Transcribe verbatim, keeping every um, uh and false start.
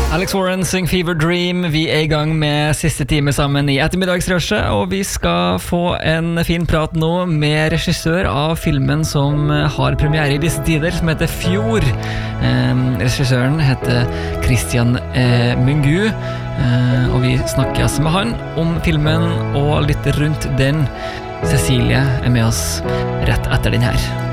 Alex Warren, Sing Fever Dream. Vi er i gang med siste time sammen i ettermiddagsrushet, og vi skal få en fin prat nå med regissør av filmen som har premiere i disse tider, som heter Fjord. Eh, regissøren heter Christian eh, Mungu, eh, og vi snakker med han om filmen og litt rundt den. Cecilie er med oss rett etter den her.